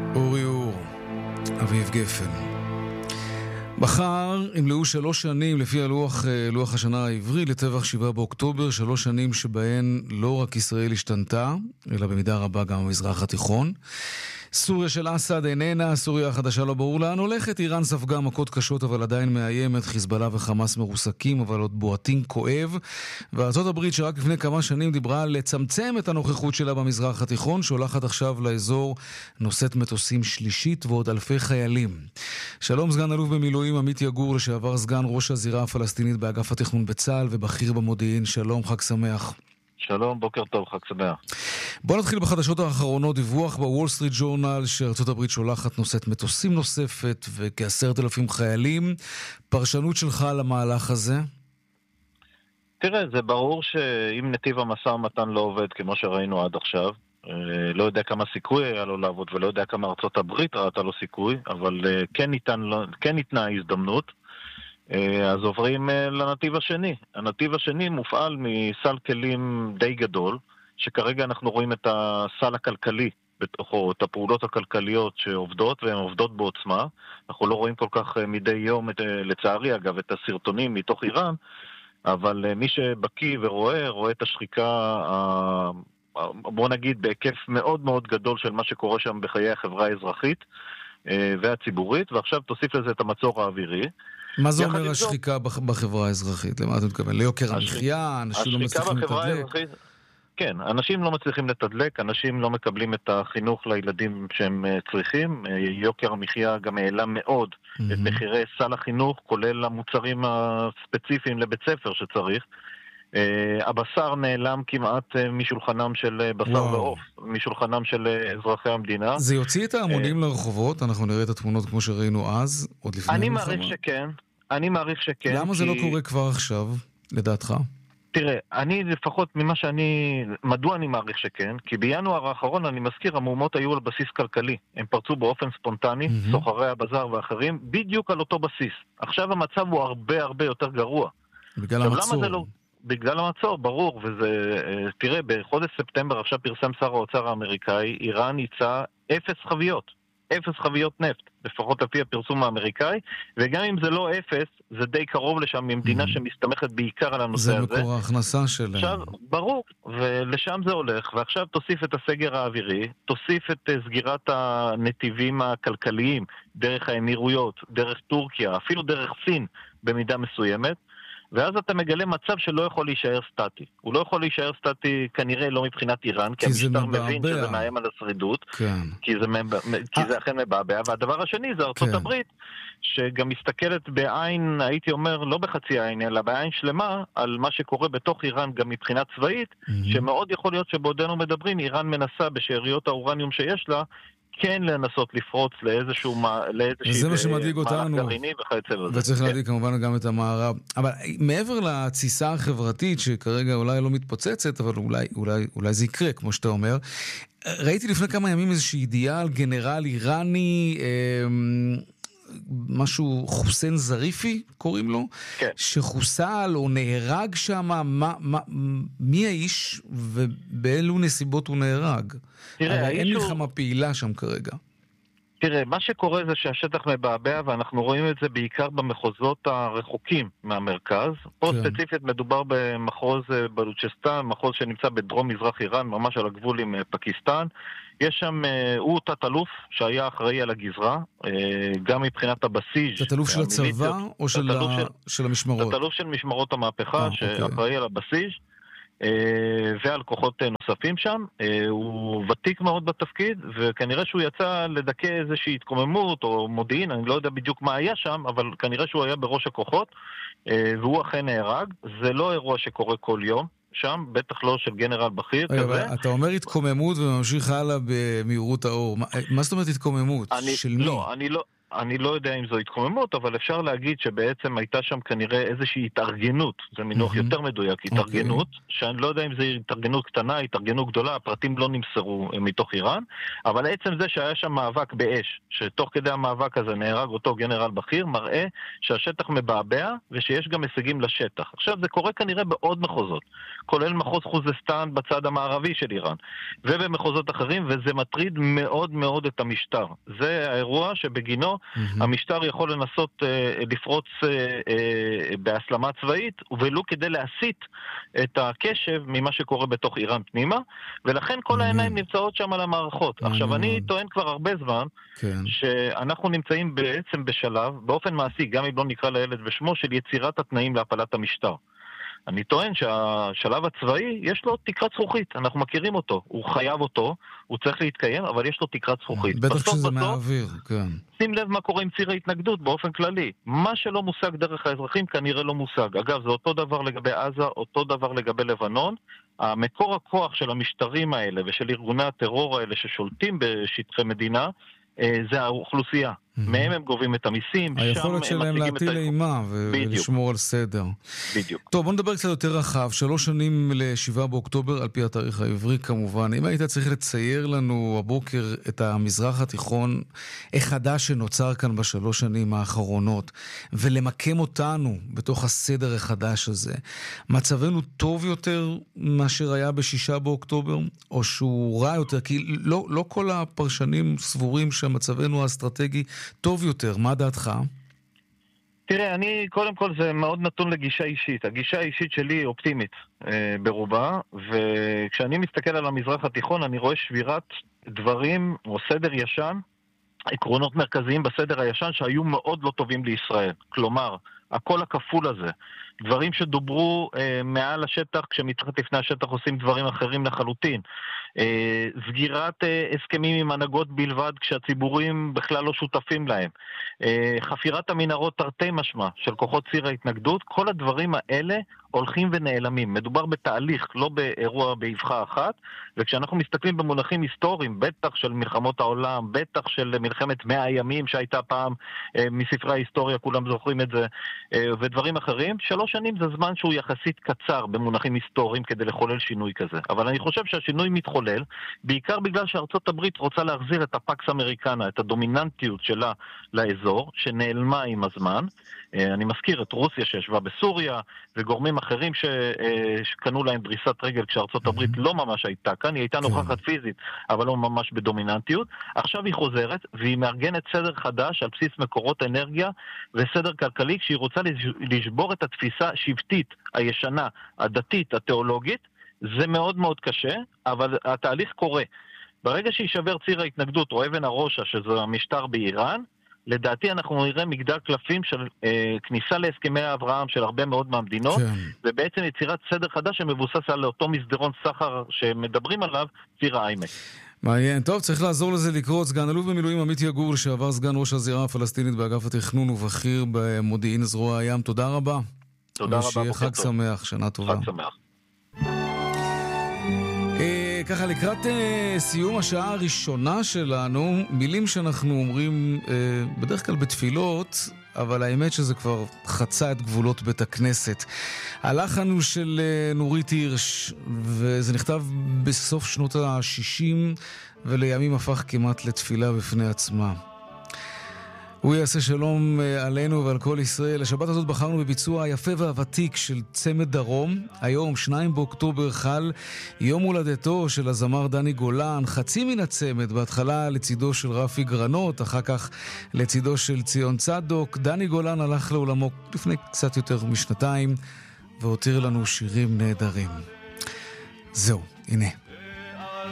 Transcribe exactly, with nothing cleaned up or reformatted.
אורי אור, אביב גפן. מחר ימלאו שלוש שנים לפי הלוח, לוח השנה העברי לטבח שבעה באוקטובר, שלוש שנים שבהן לא רק ישראל השתנתה, אלא במידה רבה גם המזרח התיכון. סוריה של אסד איננה, סוריה החדשה לא ברור לאן הולכת, איראן ספגה מכות קשות אבל עדיין מאיימת, חיזבאללה וחמאס מרוסקים אבל עוד בועטים כואב, וארצות הברית שרק לפני כמה שנים דיברה על לצמצם את הנוכחות שלה במזרח התיכון, שולחת עכשיו לאזור נושאת מטוסים שלישית ועוד אלפי חיילים. שלום סגן אלוף במילואים עמית יגור, לשעבר סגן ראש הזירה הפלסטינית באגף התכנון בצה"ל ובכיר במודיעין, שלום, חג שמח. שלום, בוקר טוב, חג שמח. בוא נתחיל בחדשות האחרונות, דיווח בוול סטריט ג'ורנל שארצות הברית שולחת נושאת מטוסים נוספת וכעשרת אלפים חיילים. פרשנות שלך למהלך הזה? תראה, זה ברור שאם נתיב המשא ומתן לא עובד כמו שראינו עד עכשיו, לא יודע כמה סיכוי היה לו לעבוד ולא יודע כמה ארצות הברית ראתה לו סיכוי, אבל כן ניתן, כן ניתנה ההזדמנות, אז עוברים לנתיב השני. הנתיב השני מופעל מסל כלים די גדול, שכרגע אנחנו רואים את הסל הכלכלי בתוכו, את הפעולות הכלכליות שעובדות, והן עובדות בעוצמה. אנחנו לא רואים כל כך מדי יום, לצערי אגב, את הסרטונים מתוך איראן, אבל מי שבקיא ורואה, רואה את השחיקה, בוא נגיד, בהיקף מאוד מאוד גדול של מה שקורה שם בחיי החברה האזרחית והציבורית, ועכשיו תוסיף לזה את המצור האווירי. מה זה אומר השחיקה בחברה האזרחית? למה אתה מתכוון? ליוקר המחיה? אנשים לא מצליחים לתדלק? כן, אנשים לא מצליחים לתדלק, אנשים לא מקבלים את החינוך לילדים שהם צריכים. יוקר המחיה גם העלה מאוד את מחירי סל החינוך, כולל המוצרים הספציפיים לבית ספר שצריך. הבשר נעלם כמעט משולחנם של בשר ועוף, משולחנם של אזרחי המדינה. זה יוציא את ההמונים לרחובות? אנחנו נראה את התמונות כמו שראינו אז, עוד לפני אני מעריך שכן, אני מעריך שכן. למה זה לא קורה כבר עכשיו, לדעתך? תראה, אני לפחות ממה שאני, מדוע אני מעריך שכן? כי בינואר האחרון, אני מזכיר, המהומות היו על בסיס כלכלי. הם פרצו באופן ספונטני, mm-hmm. סוחרי הבזר ואחרים, בדיוק על אותו בסיס. עכשיו המצב הוא הרבה הרבה יותר גרוע. בגלל המצור. לא... בגלל המצור, ברור, וזה, תראה, בחודש ספטמבר עכשיו פרסם שר האוצר האמריקאי, איראן ייצא אפס חביות. אפס חביות נפט, לפחות לפי הפרסום האמריקאי, וגם אם זה לא אפס, זה די קרוב לשם ממדינה mm-hmm. שמסתמכת בעיקר על הנושא זה הזה. זה מקור ההכנסה שלהם. עכשיו, ברור, ולשם זה הולך, ועכשיו תוסיף את הסגר האווירי, תוסיף את סגירת הנתיבים הכלכליים, דרך האמירויות, דרך טורקיה, אפילו דרך סין במידה מסוימת, ואז אתה מגלה מצב שלא יכול להישאר סטטי. הוא לא יכול להישאר סטטי כנראה לא מבחינת איראן, כי המשטר מבין שזה מאיים על השרידות, כן. כי זה, כי זה אכן מבעבע. והדבר השני זה ארצות כן. הברית, שגם מסתכלת בעין, הייתי אומר, לא בחצי עין, אלא בעין שלמה, על מה שקורה בתוך איראן גם מבחינה צבאית, mm-hmm. שמאוד יכול להיות שבעודנו מדברים, איראן מנסה בשאריות האורניום שיש לה, כן לנסות לפרוץ לאיזשהו זה מה שמדאיג אותנו, וצריך להדאיג כמובן גם את המערב. אבל מעבר לתסיסה החברתית שכרגע אולי לא מתפוצצת, אבל אולי, אולי, אולי זה יקרה, כמו שאתה אומר, ראיתי לפני כמה ימים איזושהי ידיעה על גנרל איראני, משהו חוסן זריפי קוראים לו, כן. שחוסל או נהרג שם, מה, מה, מי האיש ובאילו נסיבות הוא נהרג? תראה, אין מלחמה הוא... פעילה שם כרגע. תראה, מה שקורה זה שהשטח מבעבע, ואנחנו רואים את זה בעיקר במחוזות הרחוקים מהמרכז. פה כן. ספציפית מדובר במחוז בלוצ'סטן, מחוז שנמצא בדרום מזרח איראן, ממש על הגבול עם פקיסטן. יש שם, הוא תת-אלוף שהיה אחראי על הגזרה, גם מבחינת הבסיס. תת-אלוף של הצבא או של, ה... של... של המשמרות? תת-אלוף של משמרות המהפכה, 아, שאחראי על הבסיס. ועל כוחות נוספים שם. הוא ותיק מאוד בתפקיד, וכנראה שהוא יצא לדכא איזושהי התקוממות או מודיעין, אני לא יודע בדיוק מה היה שם, אבל כנראה שהוא היה בראש הכוחות, והוא אכן נהרג. זה לא אירוע שקורה כל יום שם, בטח לא של גנרל בכיר כזה. אתה אומר התקוממות וממשיך הלאה במהירות האור. מה זאת אומרת התקוממות? של מי? לא, אני לא... אני לא יודע אם זו התקוממות, אבל אפשר להגיד שבעצם הייתה שם כנראה איזושהי התארגנות, זה מינוח mm-hmm. יותר מדויק, התארגנות, okay. שאני לא יודע אם זו התארגנות קטנה, התארגנות גדולה, הפרטים לא נמסרו מתוך איראן, אבל עצם זה שהיה שם מאבק באש, שתוך כדי המאבק הזה נהרג אותו גנרל בכיר, מראה שהשטח מבעבע ושיש גם הישגים לשטח. עכשיו זה קורה כנראה בעוד מחוזות, כולל מחוז חוזסטן בצד המערבי של איראן, ובמחוזות אחרים, וזה מטריד מאוד מאוד את המשטר. זה האירוע שבגינו mm-hmm. המשטר יכול לנסות אה, לפרוץ אה, אה, בהסלמה צבאית, ולו כדי להסיט את הקשב ממה שקורה בתוך איראן פנימה, ולכן כל mm-hmm. העיניים נמצאות שם על המערכות. Mm-hmm. עכשיו, אני טוען כבר הרבה זמן, כן. שאנחנו נמצאים בעצם בשלב, באופן מעשי, גם אם לא נקרא לילד בשמו, של יצירת התנאים להפלת המשטר. אני טוען שהשלב הצבאי, יש לו תקרת זכוכית, אנחנו מכירים אותו, הוא חייב אותו, הוא צריך להתקיים, אבל יש לו תקרת זכוכית. בטח שזה מהאוויר, כן. שים לב מה קורה עם ציר ההתנגדות באופן כללי. מה שלא מושג דרך האזרחים כנראה לא מושג. אגב, זה אותו דבר לגבי עזה, אותו דבר לגבי לבנון. המקור הכוח של המשטרים האלה ושל ארגוני הטרור האלה ששולטים בשטחי מדינה, זה האוכלוסייה. מהם הם גובים את המיסים, היכולת שלהם להטיל אימה ולשמור על סדר. בדיוק. טוב, בוא נדבר קצת יותר רחב. שלוש שנים לשבעה באוקטובר, על פי התאריך העברי כמובן. אם היית צריך לצייר לנו הבוקר את המזרח התיכון החדש שנוצר כאן בשלוש שנים האחרונות, ולמקם אותנו בתוך הסדר החדש הזה, מצבנו טוב יותר מאשר היה בשישה באוקטובר, או שהוא רע יותר? כי לא, לא כל הפרשנים סבורים שהמצבנו האסטרטגי טוב יותר. מה דעתך? תראה, אני, קודם כל זה מאוד נתון לגישה אישית. הגישה האישית שלי היא אופטימית אה, ברובה, וכשאני מסתכל על המזרח התיכון, אני רואה שבירת דברים או סדר ישן, עקרונות מרכזיים בסדר הישן שהיו מאוד לא טובים לישראל. כלומר, הכל הכפול הזה. דברים שדוברו אה, מעל השטח, כשמתחת לפני השטח עושים דברים אחרים לחלוטין. אה, סגירת אה, הסכמים עם הנהגות בלבד, כשהציבורים בכלל לא שותפים להם. אה, חפירת המנהרות תרתי משמע של כוחות ציר ההתנגדות, כל הדברים האלה הולכים ונעלמים. מדובר בתהליך, לא באירוע באבחה אחת, וכשאנחנו מסתכלים במונחים היסטוריים, בטח של מלחמות העולם, בטח של מלחמת מאה הימים שהייתה פעם אה, מספרי ההיסטוריה, כולם זוכרים את זה, אה, ודברים אחרים, שלוש שנים זה זמן שהוא יחסית קצר במונחים היסטוריים כדי לחולל שינוי כזה. אבל אני חושב שהשינוי מתחולל, בעיקר בגלל שארצות הברית רוצה להחזיר את הפקס אמריקנה, את הדומיננטיות שלה לאזור, שנעלמה עם הזמן. אני מזכיר את רוסיה שישבה בסוריה, וגורמים אחרים שקנו להם דריסת רגל כשארצות הברית לא ממש הייתה כאן, היא הייתה נוכחת פיזית, אבל לא ממש בדומיננטיות. עכשיו היא חוזרת, והיא מארגנת סדר חדש על בסיס מקורות אנרגיה וסדר כלכלי, כשהיא רוצה לשבור את התפיסה השבטית, הישנה, הדתית, התיאולוגית. זה מאוד מאוד קשה, אבל התהליך קורה. ברגע שישבר ציר ההתנגדות או אבן הראשה, שזה המשטר באיראן, לדעתי אנחנו נראה מגדל קלפים של אה, כניסה להסכמי אברהם של הרבה מאוד מהמדינות, כן. ובעצם יצירת סדר חדש שמבוסס על אותו מסדרון סחר שמדברים עליו, ציר העמק. מעניין. טוב, צריך לעזור לזה לקרות. סגן אלוף במילואים עמית יגור, לשעבר סגן ראש הזירה הפלסטינית באגף התכנון ובכיר במודיעין זרוע הים. תודה רבה. תודה רבה. ושיהיה חג שמח, שנה טובה. חג שמח. ככה לקראת אה, סיום השעה הראשונה שלנו, מילים שאנחנו אומרים אה, בדרך כלל בתפילות, אבל האמת שזה כבר חצה את גבולות בית הכנסת. הלחן הוא של אה, נורית הירש, וזה נכתב בסוף שנות ה-שישים, ולימים הפך כמעט לתפילה בפני עצמה. הוא יעשה שלום עלינו ועל כל ישראל. השבת הזאת בחרנו בביצוע היפה והוותיק של צמד דרום. היום, שניים באוקטובר, חל יום הולדתו של הזמר דני גולן. חצי מן הצמד, בהתחלה לצידו של רפי גרנות, אחר כך לצידו של ציון צדוק. דני גולן הלך לעולמו לפני קצת יותר משנתיים, והותיר לנו שירים נהדרים. זהו, הנה.